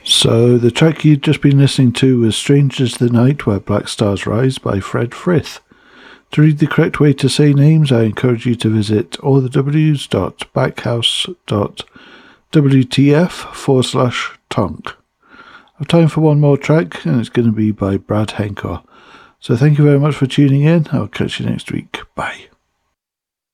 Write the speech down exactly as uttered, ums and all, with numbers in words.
So the track you'd just been listening to was Strange as the Night Where Black Stars Rise by Fred Frith. To read the correct way to say names, I encourage you to visit all the w's dot backhouse dot w t f forward slash tonk. I've time for one more track, and it's going to be by Brad Henker. So thank you very much for tuning in. I'll catch you next week. Bye.